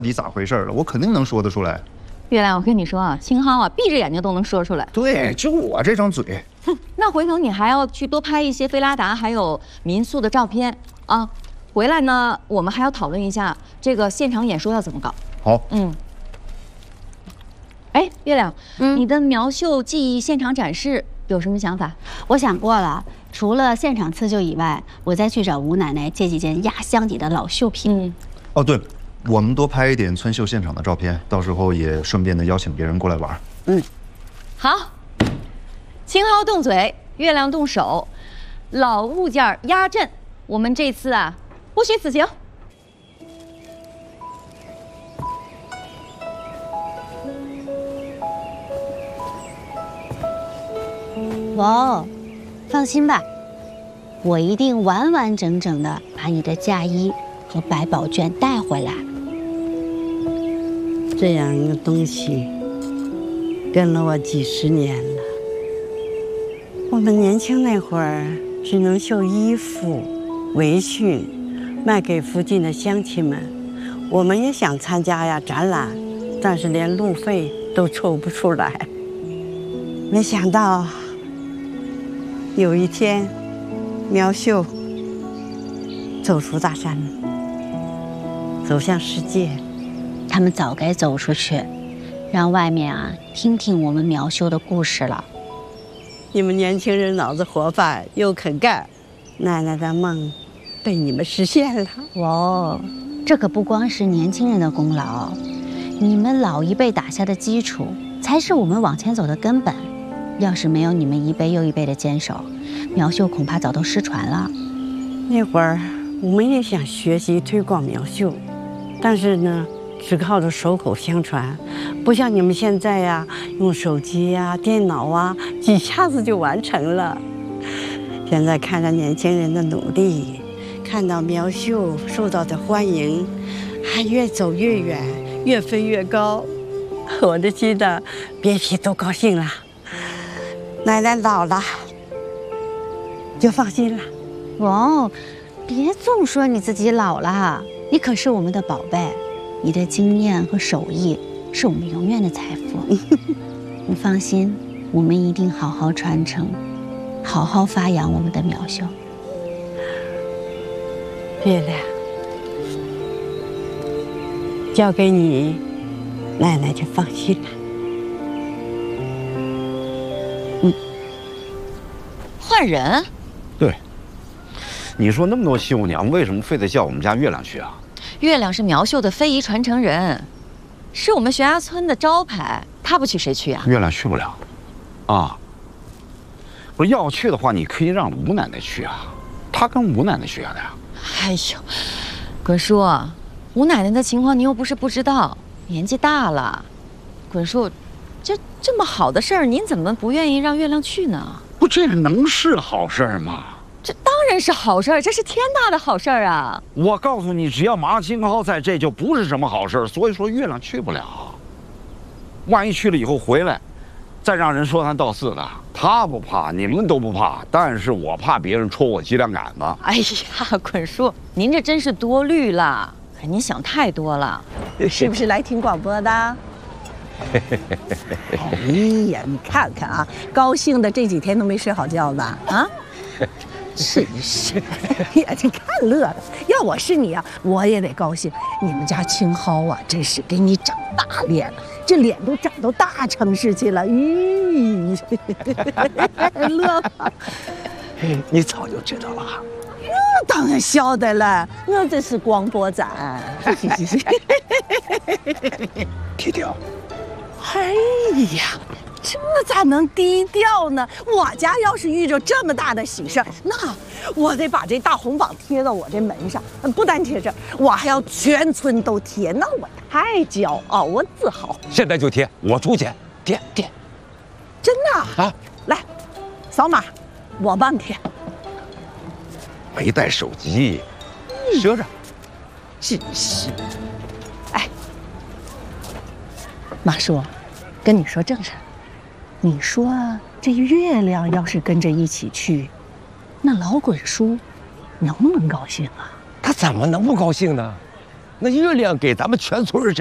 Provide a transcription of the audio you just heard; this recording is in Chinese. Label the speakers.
Speaker 1: 底咋回事了，我肯定能说得出来。
Speaker 2: 月亮，我跟你说啊，青蒿啊，闭着眼睛都能说出来。
Speaker 1: 对，就我这张嘴。
Speaker 2: 哼，那回头你还要去多拍一些菲拉达还有民宿的照片啊。回来呢，我们还要讨论一下这个现场演说要怎么搞。
Speaker 1: 好，
Speaker 2: 哎，月亮，你的苗绣技艺现场展示有什么想法？
Speaker 3: 我想过了，除了现场刺绣以外，我再去找吴奶奶借几件压箱底的老绣品。
Speaker 1: 哦对，我们多拍一点村绣现场的照片，到时候也顺便的邀请别人过来玩。
Speaker 2: 好，青蒿动嘴，月亮动手，老物件压阵。我们这次啊，不虚此行。
Speaker 3: 哦，放心吧，我一定完完整整的把你的嫁衣和百宝卷带回来。
Speaker 4: 这样一个东西跟了我几十年了。我们年轻那会儿只能绣衣服、围裙，卖给附近的乡亲们。我们也想参加呀展览，但是连路费都抽不出来。没想到有一天，苗绣走出大山，走向世界。
Speaker 3: 他们早该走出去，让外面啊听听我们苗绣的故事了。
Speaker 4: 你们年轻人脑子活泛又肯干，奶奶的梦被你们实现了。
Speaker 3: 哦，这可不光是年轻人的功劳，你们老一辈打下的基础，才是我们往前走的根本。要是没有你们一辈又一辈的坚守，苗绣恐怕早都失传了。
Speaker 4: 那会儿我们也想学习推广苗绣，但是呢，只靠着口口相传，不像你们现在呀，用手机呀、电脑啊，几下子就完成了。现在看着年轻人的努力，看到苗绣受到的欢迎，还越走越远，越飞越高，我的心呢，别提多高兴了。奶奶老了，就放心了。
Speaker 3: 哦，别总说你自己老了，你可是我们的宝贝，你的经验和手艺是我们永远的财富。你放心，我们一定好好传承，好好发扬我们的苗绣。
Speaker 4: 月亮，交给你，奶奶就放心了。
Speaker 2: 换人？
Speaker 5: 对。你说那么多绣娘，为什么非得叫我们家月亮去啊？
Speaker 2: 月亮是苗绣的非遗传承人，是我们悬崖村的招牌，他不去谁去啊？
Speaker 5: 月亮去不了，啊。不是要去的话，你可以让吴奶奶去啊，她跟吴奶奶学的呀。
Speaker 2: 哎呦，滚叔，吴奶奶的情况你又不是不知道，年纪大了。滚叔，这么好的事儿，您怎么不愿意让月亮去呢？
Speaker 5: 不，这能是好事儿吗？
Speaker 2: 这当然是好事儿，这是天大的好事儿啊！
Speaker 5: 我告诉你，只要马金豪在，这就不是什么好事儿。所以说，月亮去不了。万一去了以后回来，再让人说三道四的，他不怕，你们都不怕，但是我怕别人戳我脊梁杆子。
Speaker 2: 哎呀，滚叔，您这真是多虑了，您想太多了。
Speaker 6: 是不是来听广播的？哎呀，你看看啊，高兴的这几天都没睡好觉吧？啊，真是，哎呀，这看乐的。要我是你啊，我也得高兴。你们家青蒿啊，真是给你长大脸了，这脸都长到大城市去了。咦，乐吧？
Speaker 7: 你早就知道了。
Speaker 6: 当然晓得了，我这是广播站。
Speaker 7: 低调。
Speaker 6: 哎呀，这咋能低调呢？我家要是遇着这么大的喜事儿，那我得把这大红榜贴到我这门上，不单贴这，我还要全村都贴，那我太骄傲，我自豪。
Speaker 7: 现在就贴，我出钱，贴。
Speaker 6: 真的啊？来，扫码，我帮贴。
Speaker 7: 没带手机，赊着。
Speaker 6: 真是。哎，马叔，跟你说正事儿。你说这月亮要是跟着一起去，那老滚叔能不能高兴啊？
Speaker 7: 他怎么能不高兴呢？ 那月亮给咱们全村